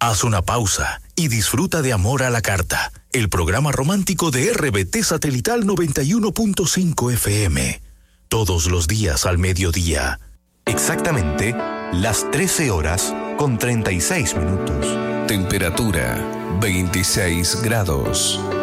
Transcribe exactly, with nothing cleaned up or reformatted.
Haz una pausa y disfruta de Amor a la Carta, el programa romántico de R B T Satelital noventa y uno punto cinco F M. Todos los días al mediodía. Exactamente las trece horas con treinta y seis minutos. Temperatura veintiséis grados.